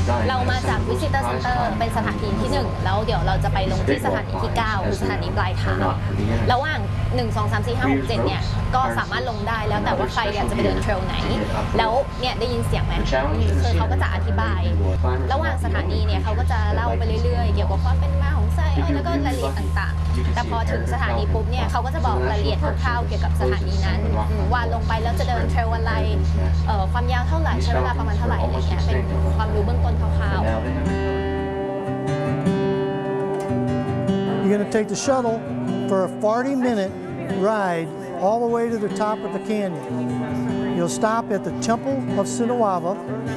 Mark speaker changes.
Speaker 1: เรามาจาก Visitor Center เป็นสถานที่ที่ 1แล้วเดี๋ยวเราจะไปลงที่สถานีที่ 9 คือสถานีปลายทางระหว่าง 1 2 3 4 5 6 7เนี่ยก็สามารถลงได้แล้วแต่ว่าใครอยากจะไปเดินเทรลไหนแล้วเนี่ยได้ยินเสียงไหมคือเขาก็จะอธิบายระหว่างสถานีเนี่ยเขาก็จะเล่าไปเรื่อยๆเกี่ยวกับความเป็นมาของไส้แล้วก็รายละเอียดต่างๆแต่พอถึงสถานีปุ๊บเนี่ยเขาก็จะบอกรายละเอียดคร่าวๆเกี่ยวกับสถานีนั้นว่าลงไปแล้วจะเดินเทรลอะไรความยาวเท่าไหร่ใช้เวลาประมาณเท่าไหร่อะไรเงี้ยเป็นความรู้เบื้องต้นคร่าวๆ
Speaker 2: You're going to take the shuttle for a 40-minute ride all the way to the top of the canyon. You'll stop at the Temple of Sinawava.